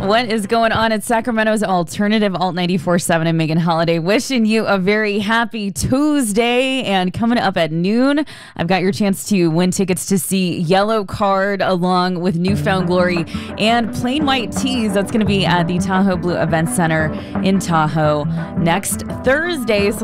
What is going on at Sacramento's Alternative Alt 94.7 and Megan Holiday wishing you a very happy Tuesday. And coming up at noon, I've got your chance to win tickets to see Yellow Card along with Newfound Glory and Plain White Tees. That's going to be at the Tahoe Blue Event Center in Tahoe next Thursday. So